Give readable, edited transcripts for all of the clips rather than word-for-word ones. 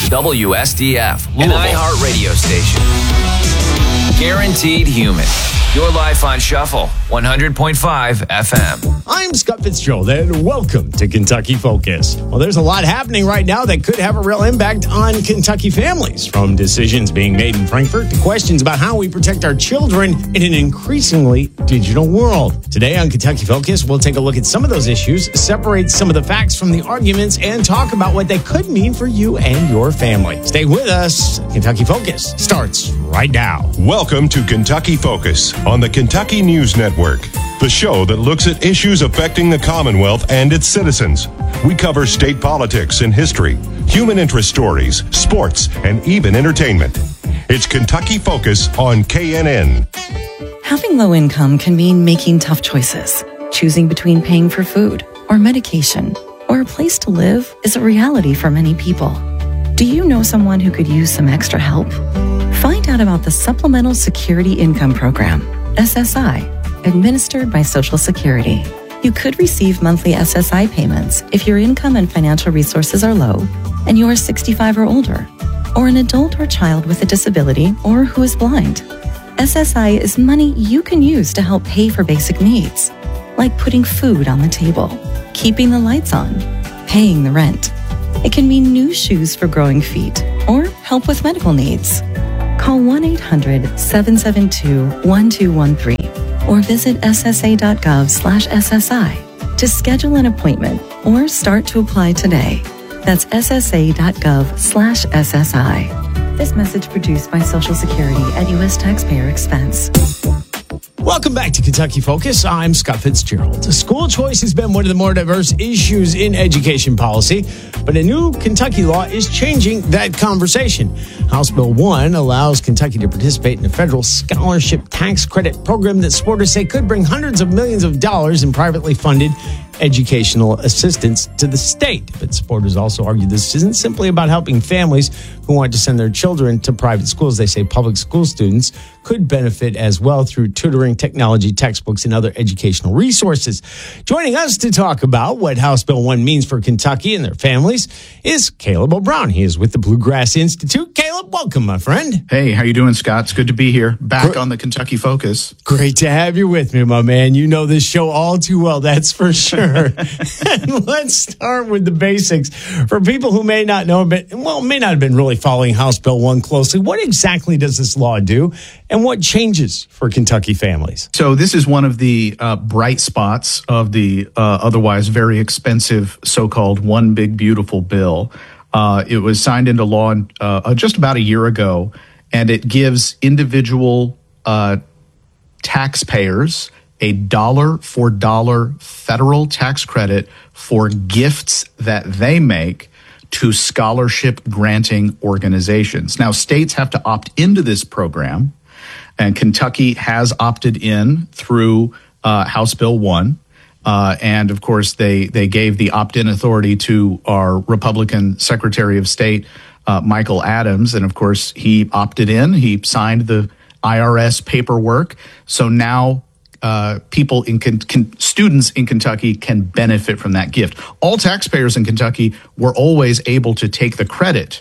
WSDF, an iHeart radio station. Guaranteed human. Your life on Shuffle, 100.5 FM. I'm Scott Fitzgerald, and welcome to Kentucky Focus. Well, there's a lot happening right now that could have a real impact on Kentucky families, from decisions being made in Frankfort to questions about how we protect our children in an increasingly digital world. Today on Kentucky Focus, we'll take a look at some of those issues, separate some of the facts from the arguments, and talk about what they could mean for you and your family. Stay with us. Kentucky Focus starts right now. Welcome to Kentucky Focus on the Kentucky News Network, the show that looks at issues affecting the Commonwealth and its citizens. We cover state politics and history, human interest stories, sports, and even entertainment. It's Kentucky Focus on KNN. Having low income can mean making tough choices. Choosing between paying for food or medication or a place to live is a reality for many people. Do you know someone who could use some extra help? Find out about the Supplemental Security Income Program, SSI, administered by Social Security. You could receive monthly SSI payments if your income and financial resources are low and you are 65 or older, or an adult or child with a disability or who is blind. SSI is money you can use to help pay for basic needs, like putting food on the table, keeping the lights on, paying the rent. It can mean new shoes for growing feet or help with medical needs. Call 1-800-772-1213 or visit ssa.gov/SSI to schedule an appointment or start to apply today. That's ssa.gov/SSI. This message produced by Social Security at U.S. taxpayer expense. Welcome back to Kentucky Focus. I'm Scott Fitzgerald. School choice has been one of the more diverse issues in education policy, but a new Kentucky law is changing that conversation. House Bill 1 allows Kentucky to participate in a federal scholarship tax credit program that supporters say could bring hundreds of millions of dollars in privately funded educational assistance to the state. But supporters also argue this isn't simply about helping families who want to send their children to private schools. They say public school students could benefit as well through tutoring, technology, textbooks, and other educational resources. Joining us to talk about what House Bill 1 means for Kentucky and their families is Caleb O'Brown. He is with the Bluegrass Institute. Caleb, welcome, my friend. Hey, how you doing, Scott? It's good to be here, back on the Kentucky Focus. Great to have you with me, my man. You know this show all too well, that's for sure. And let's start with the basics. For people who may not know, may not have been really following House Bill 1 closely, what exactly does this law do, and what changes for Kentucky families? So this is one of the bright spots of the otherwise very expensive so-called One Big Beautiful Bill. It was signed into law just about a year ago, and it gives individual taxpayers a dollar-for-dollar federal tax credit for gifts that they make to scholarship granting organizations. Now, states have to opt into this program, and Kentucky has opted in through House Bill 1. And, of course, they gave the opt-in authority to our Republican Secretary of State, Michael Adams. And, of course, he opted in. He signed the IRS paperwork. So now people students in Kentucky can benefit from that gift. All taxpayers in Kentucky were always able to take the credit,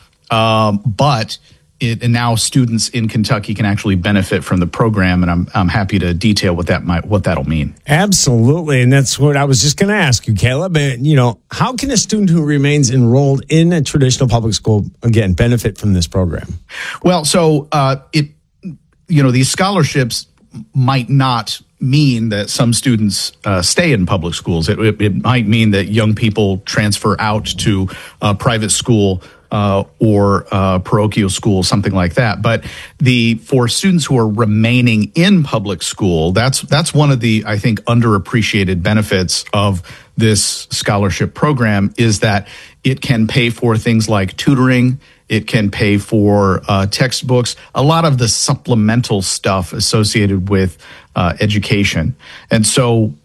but and now students in Kentucky can actually benefit from the program, and I'm happy to detail what that'll mean. Absolutely, and that's what I was just going to ask you, Caleb. How can a student who remains enrolled in a traditional public school again benefit from this program? Well, so these scholarships might not mean that some students stay in public schools. It might mean that young people transfer out to a private school or parochial school, something like that. But for students who are remaining in public school, that's one of the, I think, underappreciated benefits of this scholarship program is that it can pay for things like tutoring. It can pay for textbooks, a lot of the supplemental stuff associated with education. And so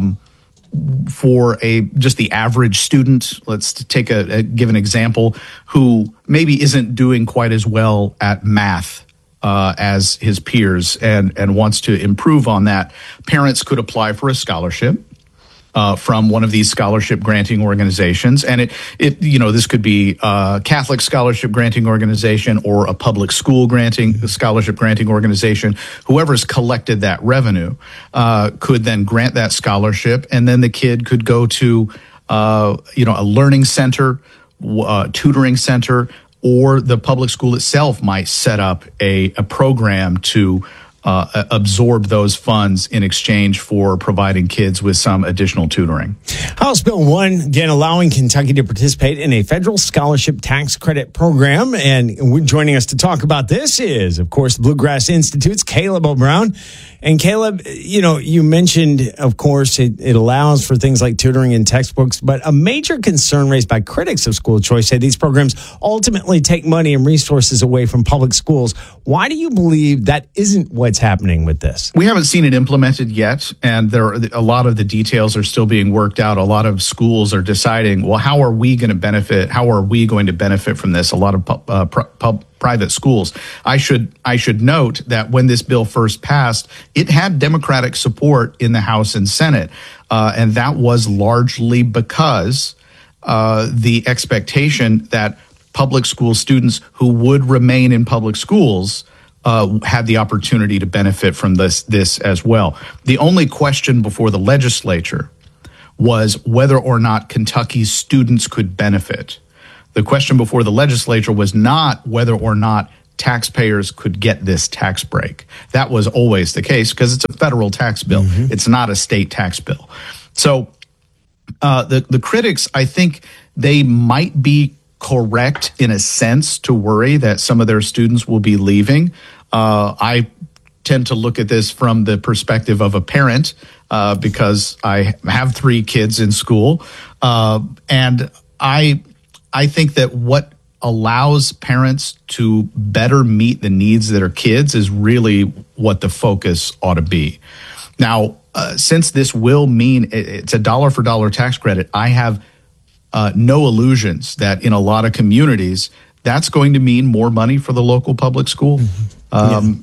for just the average student, let's take give an example, who maybe isn't doing quite as well at math as his peers and wants to improve on that, parents could apply for a scholarship. from one of these scholarship granting organizations. And this could be a Catholic scholarship granting organization or a public school scholarship granting organization. Whoever's collected that revenue could then grant that scholarship, and then the kid could go to a learning center, tutoring center, or the public school itself might set up a program to absorb those funds in exchange for providing kids with some additional tutoring. House Bill 1, again, allowing Kentucky to participate in a federal scholarship tax credit program. And joining us to talk about this is, of course, Bluegrass Institute's Caleb O'Brown. And Caleb, you mentioned, of course, it allows for things like tutoring and textbooks, but a major concern raised by critics of school choice say these programs ultimately take money and resources away from public schools. Why do you believe that isn't what's happening with this? We haven't seen it implemented yet, and a lot of the details are still being worked out. A lot of schools are deciding, well, how are we going to benefit? How are we going to benefit from this? A lot of private schools. I should note that when this bill first passed, it had Democratic support in the House and Senate, and that was largely because the expectation that public school students who would remain in public schools had the opportunity to benefit from this as well. The only question before the legislature was whether or not Kentucky's students could benefit. The question before the legislature was not whether or not taxpayers could get this tax break. That was always the case because it's a federal tax bill. Mm-hmm. It's not a state tax bill. So the critics, I think they might be correct in a sense to worry that some of their students will be leaving. I tend to look at this from the perspective of a parent because I have 3 kids in school. And I think that what allows parents to better meet the needs of their kids is really what the focus ought to be. Now, since this will mean it's a dollar for dollar tax credit, I have no illusions that in a lot of communities, that's going to mean more money for the local public school. Mm-hmm.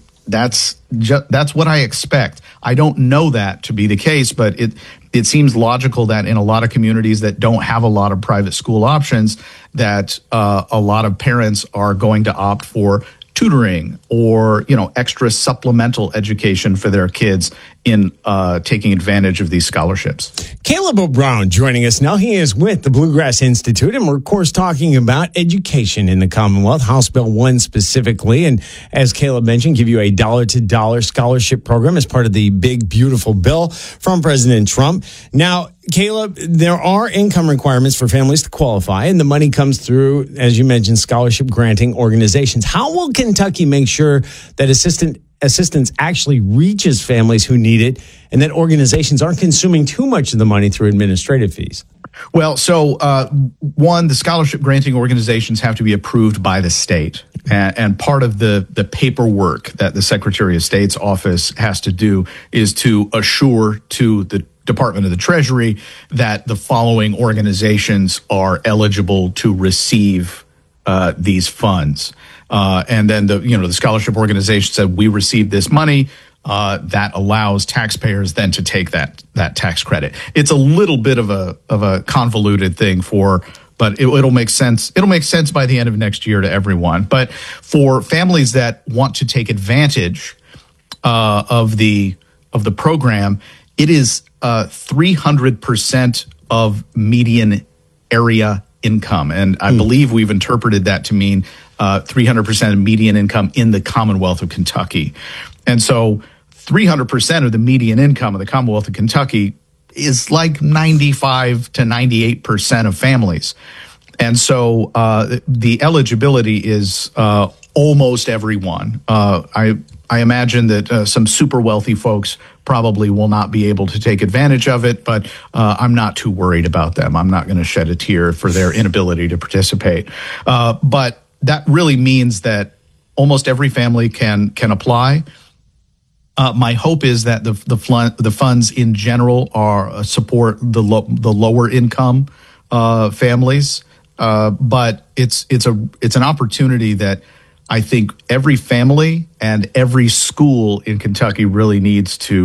That's what I expect. I don't know that to be the case, but it seems logical that in a lot of communities that don't have a lot of private school options, that a lot of parents are going to opt for tutoring or extra supplemental education for their kids in taking advantage of these scholarships. Caleb O'Brown joining us now. He is with the Bluegrass Institute, and we're, of course, talking about education in the Commonwealth, House Bill 1 specifically. And as Caleb mentioned, give you a dollar-to-dollar scholarship program as part of the big, beautiful bill from President Trump. Now, Caleb, there are income requirements for families to qualify, and the money comes through, as you mentioned, scholarship granting organizations. How will Kentucky make sure that assistance actually reaches families who need it and that organizations aren't consuming too much of the money through administrative fees? Well, so one, the scholarship granting organizations have to be approved by the state. And part of the paperwork that the Secretary of State's office has to do is to assure to the Department of the Treasury that the following organizations are eligible to receive these funds. And then the scholarship organization said, we received this money. That allows taxpayers then to take that tax credit. It's a little bit of a convoluted thing but it'll make sense. It'll make sense by the end of next year to everyone. But for families that want to take advantage of the program, it is 300% of median area income, and I believe we've interpreted that to mean 300% of median income in the Commonwealth of Kentucky. And so 300% of the median income of the Commonwealth of Kentucky is like 95 to 98% of families. And so the eligibility is almost everyone. I imagine that some super wealthy folks probably will not be able to take advantage of it, but I'm not too worried about them. I'm not going to shed a tear for their inability to participate. But that really means that almost every family can apply. My hope is that the funds in general are support the lower income families, but it's an opportunity that I think every family and every school in Kentucky really needs to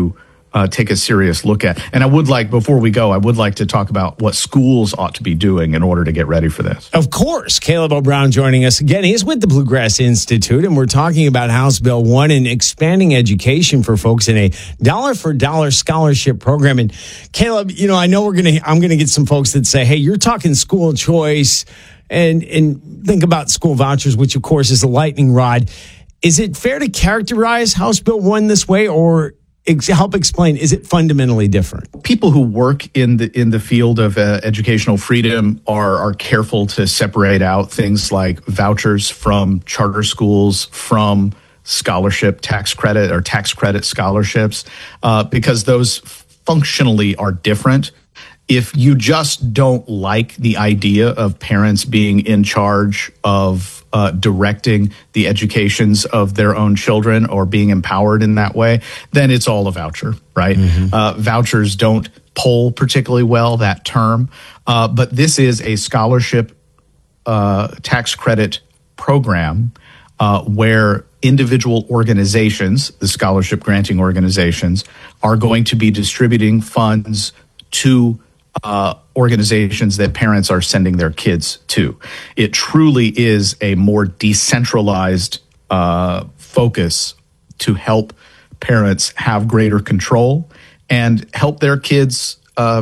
take a serious look at. And before we go, I would like to talk about what schools ought to be doing in order to get ready for this. Of course. Caleb O'Brown joining us again. He's with the Bluegrass Institute, and we're talking about House Bill 1 and expanding education for folks in a dollar-for-dollar scholarship program. And Caleb, I know I'm going to get some folks that say, hey, you're talking school choice and think about school vouchers, which, of course, is a lightning rod. Is it fair to characterize House Bill 1 this way, or help explain, is it fundamentally different? People who work in the field of educational freedom are careful to separate out things like vouchers from charter schools, from scholarship tax credit or tax credit scholarships, because those functionally are different. If you just don't like the idea of parents being in charge of directing the educations of their own children or being empowered in that way, then it's all a voucher, right? Mm-hmm. Vouchers don't poll particularly well, that term. But this is a scholarship tax credit program where individual organizations, the scholarship granting organizations, are going to be distributing funds to organizations that parents are sending their kids to. It truly is a more decentralized focus to help parents have greater control and help their kids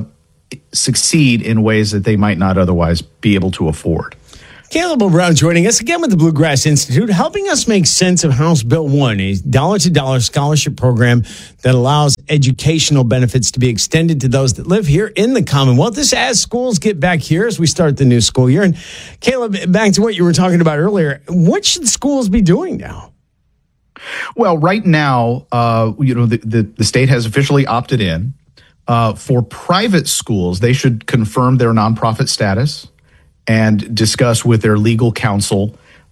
succeed in ways that they might not otherwise be able to afford. Caleb O'Brown joining us again with the Bluegrass Institute, helping us make sense of House Bill 1, a dollar-to-dollar scholarship program that allows educational benefits to be extended to those that live here in the Commonwealth. This as schools get back here as we start the new school year. And Caleb, back to what you were talking about earlier, what should schools be doing now? Well, right now, the state has officially opted in. For private schools, they should confirm their nonprofit status and discuss with their legal counsel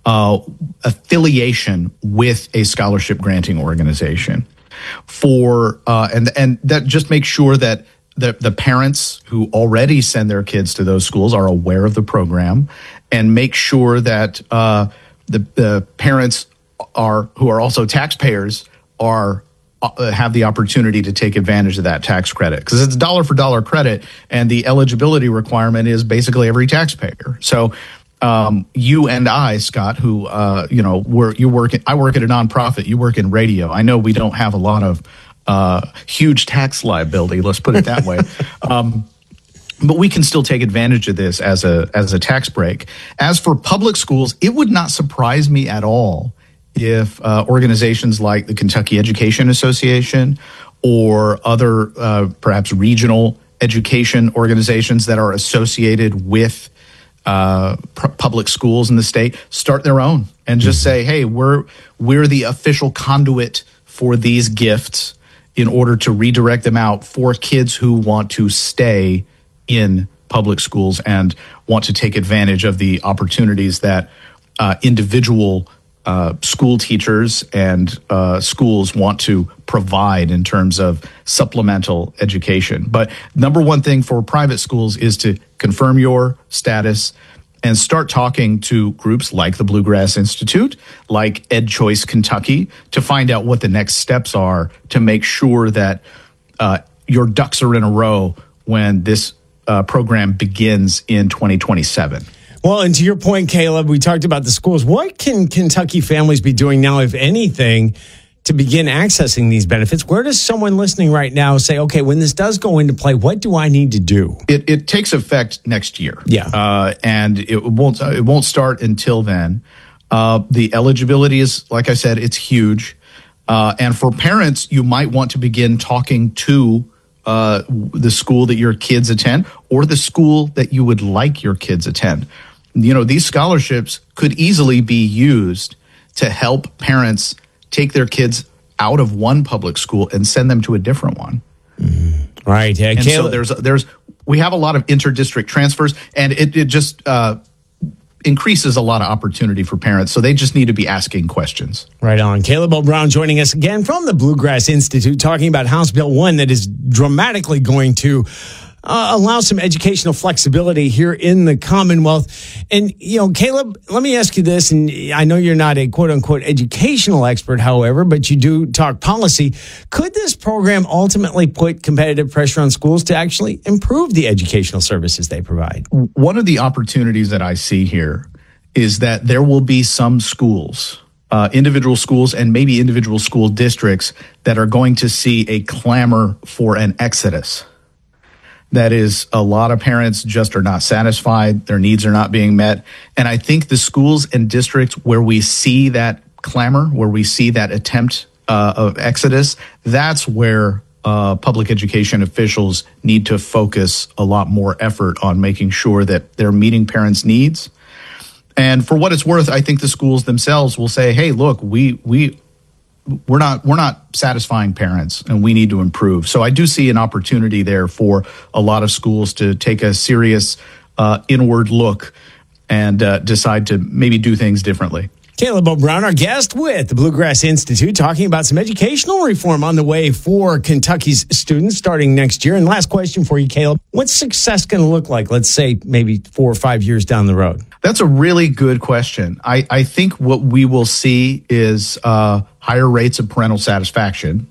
affiliation with a scholarship granting organization. And that just makes sure that the parents who already send their kids to those schools are aware of the program, and make sure that the parents who are also taxpayers have the opportunity to take advantage of that tax credit, because it's dollar for dollar credit, and the eligibility requirement is basically every taxpayer. So you and I, Scott, who I work at a nonprofit, you work in radio. I know we don't have a lot of huge tax liability, let's put it that way. But we can still take advantage of this as a tax break. As for public schools, it would not surprise me at all if organizations like the Kentucky Education Association or other perhaps regional education organizations that are associated with public schools in the state start their own and just say, hey, we're the official conduit for these gifts in order to redirect them out for kids who want to stay in public schools and want to take advantage of the opportunities that individual school teachers and schools want to provide in terms of supplemental education. But number one thing for private schools is to confirm your status and start talking to groups like the Bluegrass Institute, like Ed Choice Kentucky, to find out what the next steps are to make sure that your ducks are in a row when this program begins in 2027. Well, and to your point, Caleb, we talked about the schools. What can Kentucky families be doing now, if anything, to begin accessing these benefits? Where does someone listening right now say, okay, when this does go into play, what do I need to do? It takes effect next year. Yeah. And it won't start until then. The eligibility is, like I said, it's huge. And for parents, you might want to begin talking to the school that your kids attend or the school that you would like your kids attend. These scholarships could easily be used to help parents take their kids out of one public school and send them to a different one. Mm-hmm. Right. And so we have a lot of inter-district transfers, and it just increases a lot of opportunity for parents. So they just need to be asking questions. Right on. Caleb O'Brown joining us again from the Bluegrass Institute, talking about House Bill 1 that is dramatically going to allow some educational flexibility here in the Commonwealth. And, Caleb, let me ask you this, and I know you're not a quote-unquote educational expert, however, but you do talk policy. Could this program ultimately put competitive pressure on schools to actually improve the educational services they provide? One of the opportunities that I see here is that there will be some schools, individual schools and maybe individual school districts that are going to see a clamor for an exodus. That is, a lot of parents just are not satisfied. Their needs are not being met. And I think the schools and districts where we see that clamor, where we see that attempt of exodus, that's where public education officials need to focus a lot more effort on making sure that they're meeting parents' needs. And for what it's worth, I think the schools themselves will say, hey, look, we're not satisfying parents and we need to improve. So I do see an opportunity there for a lot of schools to take a serious inward look and decide to maybe do things differently. Caleb O'Brown, our guest with the Bluegrass Institute, talking about some educational reform on the way for Kentucky's students starting next year. And last question for you, Caleb. What's success going to look like, let's say, maybe 4 or 5 years down the road? That's a really good question. I think what we will see is higher rates of parental satisfaction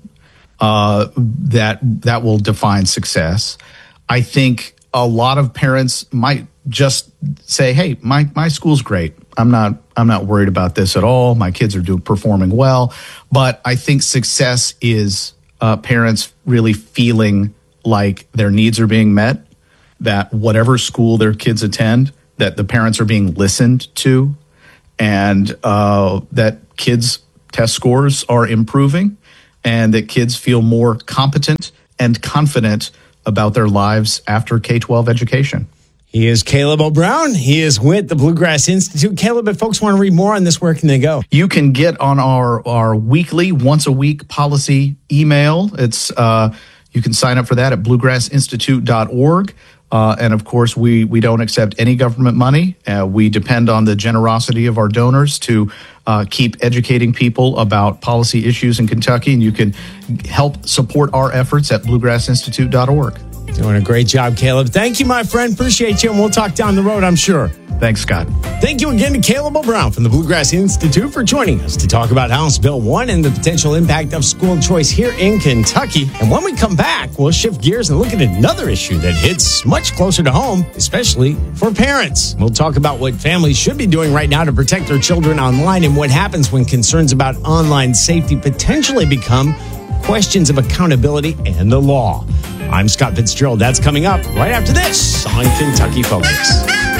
that will define success. I think a lot of parents might just say, hey, my school's great. I'm not worried about this at all. My kids are performing well. But I think success is parents really feeling like their needs are being met, that whatever school their kids attend, that the parents are being listened to, and that kids' test scores are improving, and that kids feel more competent and confident about their lives after K-12 education. He is Caleb O'Brown. He is with the Bluegrass Institute. Caleb, if folks want to read more on this, where can they go? You can get on our weekly, once-a-week policy email. It's you can sign up for that at bluegrassinstitute.org. And, of course, we don't accept any government money. We depend on the generosity of our donors to keep educating people about policy issues in Kentucky. And you can help support our efforts at bluegrassinstitute.org. Doing a great job, Caleb. Thank you, my friend. Appreciate you, and we'll talk down the road, I'm sure. Thanks, Scott. Thank you again to Caleb O'Brown from the Bluegrass Institute for joining us to talk about House Bill 1 and the potential impact of school choice here in Kentucky. And when we come back, we'll shift gears and look at another issue that hits much closer to home, especially for parents. We'll talk about what families should be doing right now to protect their children online and what happens when concerns about online safety potentially become questions of accountability and the law. I'm Scott Fitzgerald. That's coming up right after this on Kentucky Focus.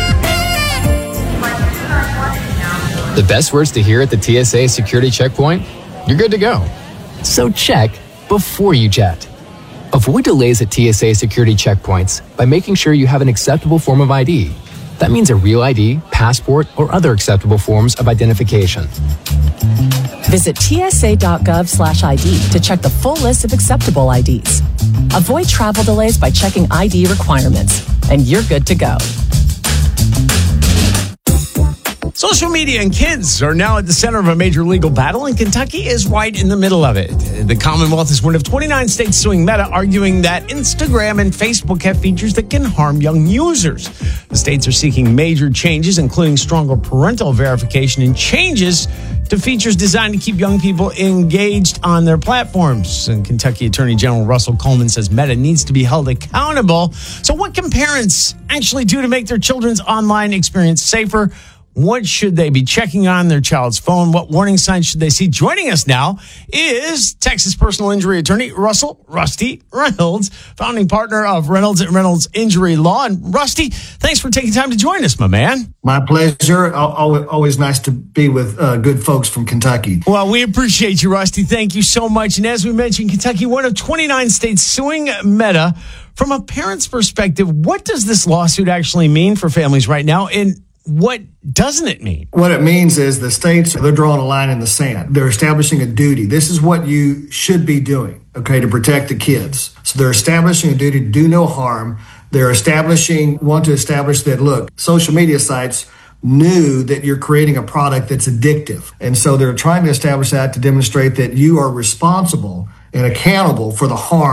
The best words to hear at the TSA security checkpoint? You're good to go. So check before you jet. Avoid delays at TSA security checkpoints by making sure you have an acceptable form of ID. That means a real ID, passport, or other acceptable forms of identification. Visit tsa.gov/ID to check the full list of acceptable IDs. Avoid travel delays by checking ID requirements, and you're good to go. Social media and kids are now at the center of a major legal battle, and Kentucky is right in the middle of it. The Commonwealth is one of 29 states suing Meta, arguing that Instagram and Facebook have features that can harm young users. The states are seeking major changes, including stronger parental verification and changes to features designed to keep young people engaged on their platforms. And Kentucky Attorney General Russell Coleman says Meta needs to be held accountable. So what can parents actually do to make their children's online experience safer? What should they be checking on their child's phone? What warning signs should they see? Joining us now is Texas personal injury attorney Russell Rusty Reynolds, founding partner of Reynolds & Reynolds Injury Law. And Rusty, thanks for taking time to join us, my man. My pleasure. Always nice to be with good folks from Kentucky. Well, we appreciate you, Rusty. Thank you so much. And as we mentioned, Kentucky, one of 29 states suing Meta. From a parent's perspective, what does this lawsuit actually mean for families right now? And what doesn't it mean? What it means is the states, they're drawing a line in the sand. They're establishing a duty. This is what you should be doing, okay, to protect the kids. So they're establishing a duty to do no harm. They're want to establish that, look, social media sites knew that you're creating a product that's addictive. And so they're trying to establish that to demonstrate that you are responsible and accountable for the harm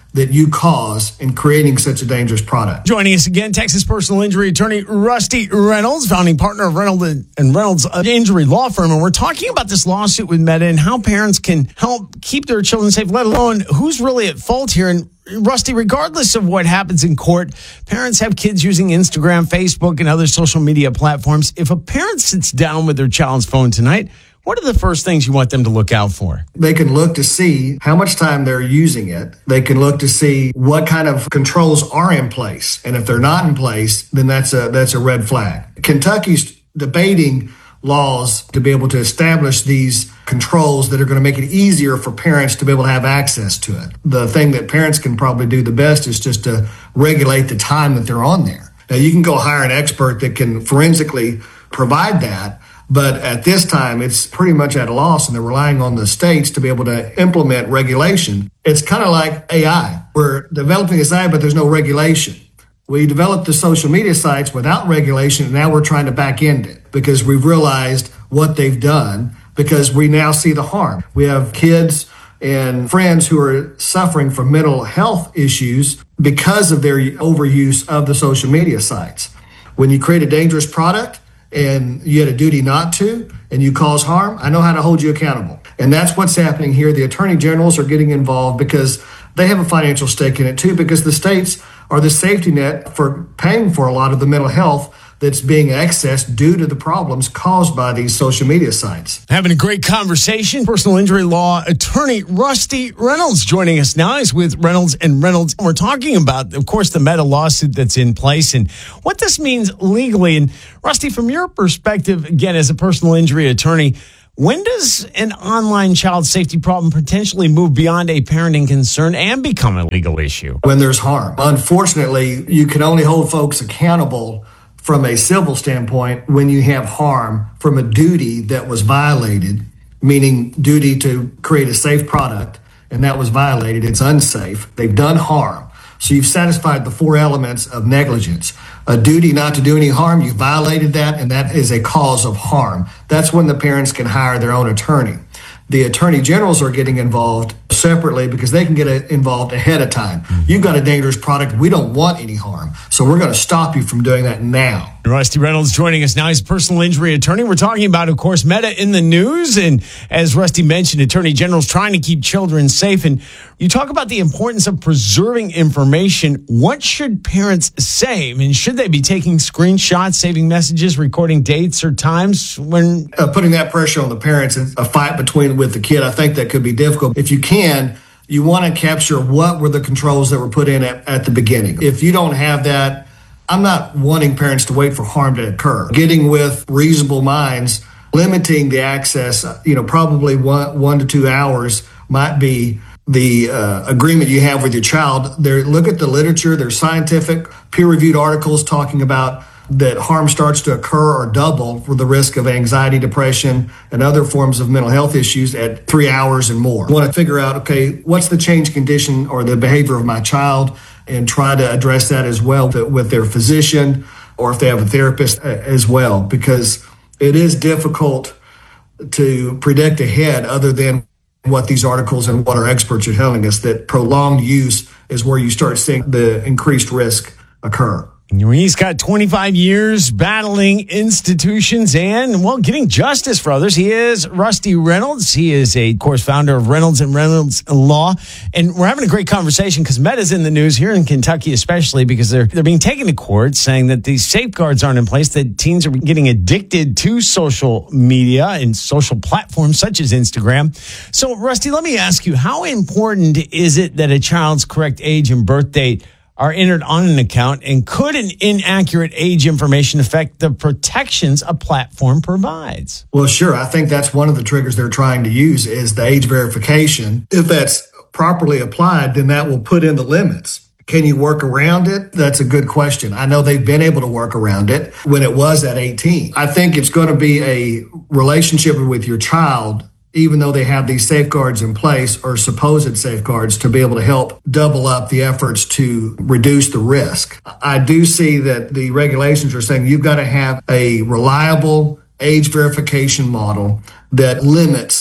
that you cause in creating such a dangerous product. Joining us again, Texas personal injury attorney Rusty Reynolds, founding partner of Reynolds and Reynolds Injury Law Firm. And we're talking about this lawsuit with Meta and how parents can help keep their children safe, let alone who's really at fault here. And Rusty, regardless of what happens in court, parents have kids using Instagram, Facebook, and other social media platforms. If a parent sits down with their child's phone tonight, what are the first things you want them to look out for? They can look to see how much time they're using it. They can look to see what kind of controls are in place. And if they're not in place, then that's a red flag. Kentucky's debating laws to be able to establish these controls that are going to make it easier for parents to be able to have access to it. The thing that parents can probably do the best is just to regulate the time that they're on there. Now, you can go hire an expert that can forensically provide that. But at this time, it's pretty much at a loss, and they're relying on the states to be able to implement regulation. It's kind of like AI. We're developing this AI, but there's no regulation. We developed the social media sites without regulation, and now we're trying to back end it because we've realized what they've done, because we now see the harm. We have kids and friends who are suffering from mental health issues because of their overuse of the social media sites. When you create a dangerous product, and you had a duty not to, and you cause harm, I know how to hold you accountable. And that's what's happening here. The attorney generals are getting involved because they have a financial stake in it too, because the states are the safety net for paying for a lot of the mental health that's being accessed due to the problems caused by these social media sites. Having a great conversation. Personal injury law attorney Rusty Reynolds joining us now. He's with Reynolds and Reynolds. We're talking about, of course, the Meta lawsuit that's in place and what this means legally. And Rusty, from your perspective, again, as a personal injury attorney, when does an online child safety problem potentially move beyond a parenting concern and become a legal issue? When there's harm. Unfortunately, you can only hold folks accountable from a civil standpoint when you have harm from a duty that was violated, meaning duty to create a safe product, and that was violated. It's unsafe. They've done harm. So you've satisfied the four elements of negligence. A duty not to do any harm, you violated that, and that is a cause of harm. That's when the parents can hire their own attorney. The attorney generals are getting involved separately because they can get involved ahead of time. You've got a dangerous product. We don't want any harm. So we're going to stop you from doing that now. Rusty Reynolds joining us now. He's a personal injury attorney. We're talking about, of course, Meta in the news. And as Rusty mentioned, attorney generals trying to keep children safe. And you talk about the importance of preserving information. What should parents say? I mean, should they be taking screenshots, saving messages, recording dates or times when putting that pressure on the parents and a fight with the kid? I think that could be difficult. If you can, you want to capture what were the controls that were put in at the beginning. If you don't have that, I'm not wanting parents to wait for harm to occur. Getting with reasonable minds, limiting the access, probably 1 to 2 hours might be the agreement you have with your child. Look at the literature. There's scientific peer-reviewed articles talking about that harm starts to occur or double for the risk of anxiety, depression, and other forms of mental health issues at 3 hours and more. You want to figure out, okay, what's the change condition or the behavior of my child, and try to address that as well with their physician or if they have a therapist as well, because it is difficult to predict ahead other than what these articles and what our experts are telling us, that prolonged use is where you start seeing the increased risk occur. He's got 25 years battling institutions and, getting justice for others. He is Rusty Reynolds. He is of course, founder of Reynolds and Reynolds Law. And we're having a great conversation because Meta's in the news here in Kentucky, especially because they're being taken to court saying that these safeguards aren't in place, that teens are getting addicted to social media and social platforms such as Instagram. So, Rusty, let me ask you, how important is it that a child's correct age and birth date are entered on an account, and could an inaccurate age information affect the protections a platform provides? Well, sure. I think that's one of the triggers they're trying to use is the age verification. If that's properly applied, then that will put in the limits. Can you work around it? That's a good question. I know they've been able to work around it when it was at 18. I think it's going to be a relationship with your child, even though they have these safeguards in place or supposed safeguards, to be able to help double up the efforts to reduce the risk. I do see that the regulations are saying you've got to have a reliable age verification model that limits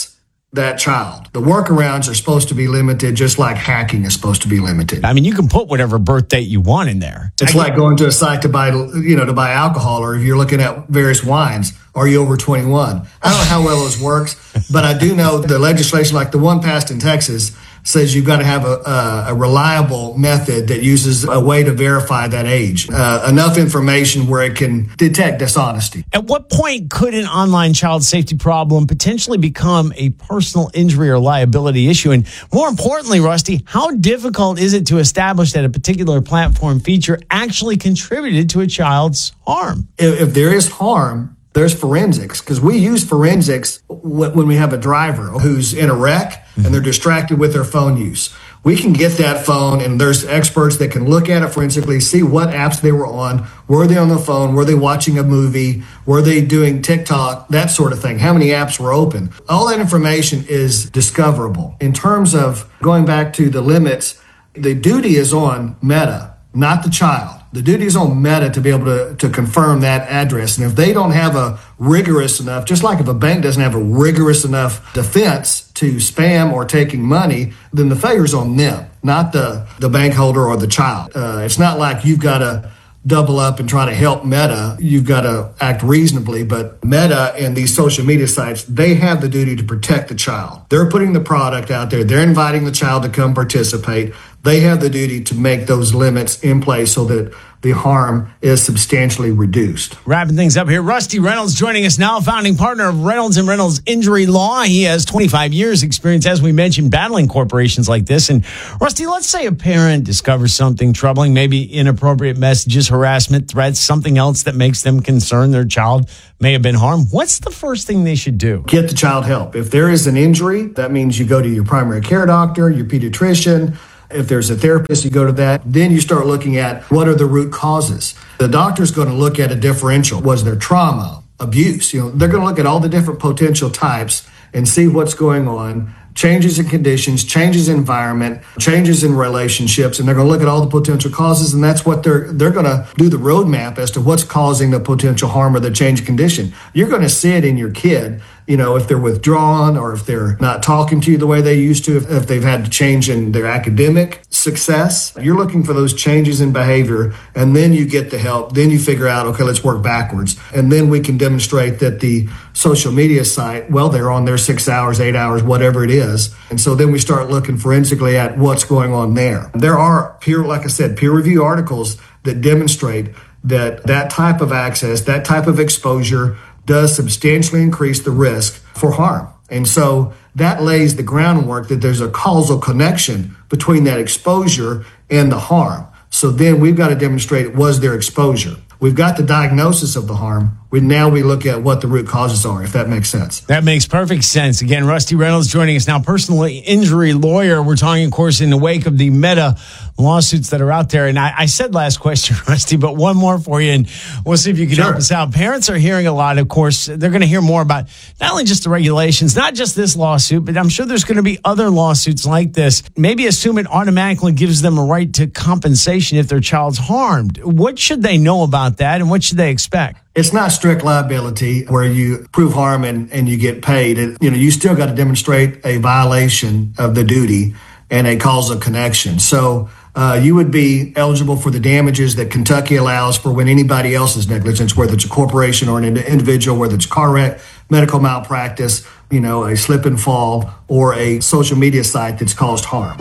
that child. The workarounds are supposed to be limited, just like hacking is supposed to be limited. I mean, you can put whatever birth date you want in there. It's like going to a site to buy alcohol, or if you're looking at various wines. Are you over 21? I don't know how well this works, but I do know the legislation, like the one passed in Texas, says you've got to have a reliable method that uses a way to verify that age. Enough information where it can detect dishonesty. At what point could an online child safety problem potentially become a personal injury or liability issue? And more importantly, Rusty, how difficult is it to establish that a particular platform feature actually contributed to a child's harm? If there is harm, there's forensics, because we use forensics when we have a driver who's in a wreck and they're distracted with their phone use. We can get that phone, and there's experts that can look at it forensically, see what apps they were on. Were they on the phone? Were they watching a movie? Were they doing TikTok? That sort of thing. How many apps were open? All that information is discoverable. In terms of going back to the limits, the duty is on Meta, not the child. The duty is on Meta to be able to confirm that address. And if they don't have a rigorous enough, just like if a bank doesn't have a rigorous enough defense to spam or taking money, then the failure's on them, not the bank holder or the child. It's not like you've got to double up and try to help Meta. You've got to act reasonably. But Meta and these social media sites, they have the duty to protect the child. They're putting the product out there. They're inviting the child to come participate. They have the duty to make those limits in place so that the harm is substantially reduced. Wrapping things up here, Rusty Reynolds joining us now, founding partner of Reynolds & Reynolds Injury Law. He has 25 years experience, as we mentioned, battling corporations like this. And Rusty, let's say a parent discovers something troubling, maybe inappropriate messages, harassment, threats, something else that makes them concerned their child may have been harmed. What's the first thing they should do? Get the child help. If there is an injury, that means you go to your primary care doctor, your pediatrician. If there's a therapist, you go to that. Then you start looking at what are the root causes. The doctor's going to look at a differential. Was there trauma, abuse? They're going to look at all the different potential types and see what's going on. Changes in conditions, changes in environment, changes in relationships, and they're going to look at all the potential causes, and that's what they're going to do the roadmap as to what's causing the potential harm or the change condition. You're going to see it in your kid, if they're withdrawn or if they're not talking to you the way they used to, if they've had to change in their academic success. You're looking for those changes in behavior, and then you get the help. Then you figure out, okay, let's work backwards. And then we can demonstrate that the social media site, well, they're on there 6 hours, 8 hours, whatever it is. And so then we start looking forensically at what's going on there. There are peer review articles that demonstrate that type of access, that type of exposure does substantially increase the risk for harm. And so that lays the groundwork that there's a causal connection between that exposure and the harm. So then we've got to demonstrate, was there exposure? We've got the diagnosis of the harm. Now we look at what the root causes are, if that makes sense. That makes perfect sense. Again, Rusty Reynolds joining us now, personal injury lawyer. We're talking, of course, in the wake of the Meta lawsuits that are out there. And I said last question, Rusty, but one more for you, and we'll see if you can help us out. Parents are hearing a lot, of course. They're going to hear more about not only just the regulations, not just this lawsuit, but I'm sure there's going to be other lawsuits like this. Maybe assume it automatically gives them a right to compensation if their child's harmed. What should they know about that, and what should they expect? It's not strict liability where you prove harm and you get paid. You still got to demonstrate a violation of the duty and a causal connection. So you would be eligible for the damages that Kentucky allows for when anybody else's negligence, whether it's a corporation or an individual, whether it's a car wreck, medical malpractice, a slip and fall, or a social media site that's caused harm.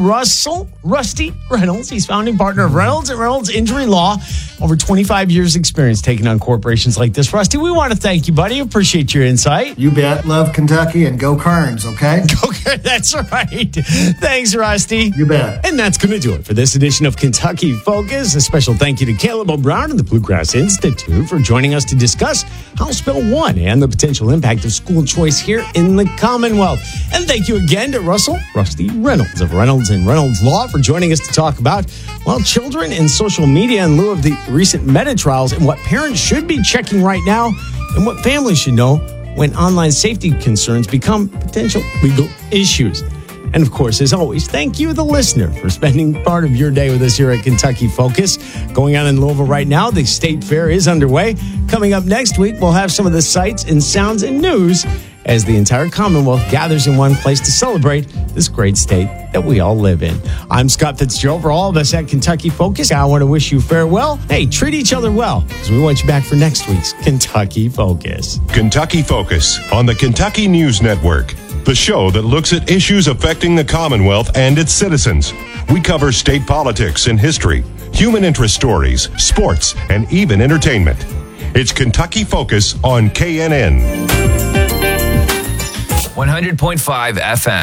Rusty Reynolds, he's founding partner of Reynolds & Reynolds Injury Law. Over 25 years experience taking on corporations like this. Rusty, we want to thank you, buddy. Appreciate your insight. You bet. Love Kentucky and go Kerns, okay? Go Kerns, that's right. Thanks, Rusty. You bet. And that's going to do it for this edition of Kentucky Focus. A special thank you to Caleb O'Brien and the Bluegrass Institute for joining us to discuss House Bill 1 and the potential impact of school choice here in the Commonwealth. And thank you again to Rusty Reynolds of Reynolds & Reynolds Law for joining us to talk about, children and social media in lieu of the recent Meta trials and what parents should be checking right now and what families should know when online safety concerns become potential legal issues. And of course, as always, thank you, the listener, for spending part of your day with us here at Kentucky Focus. Going on in Louisville right now, the State Fair is underway. Coming up next week, we'll have some of the sights and sounds and news as the entire Commonwealth gathers in one place to celebrate this great state that we all live in. I'm Scott Fitzgerald. For all of us at Kentucky Focus, I want to wish you farewell. Hey, treat each other well, because we want you back for next week's Kentucky Focus. Kentucky Focus on the Kentucky News Network, the show that looks at issues affecting the Commonwealth and its citizens. We cover state politics and history, human interest stories, sports, and even entertainment. It's Kentucky Focus on KNN. 100.5 FM.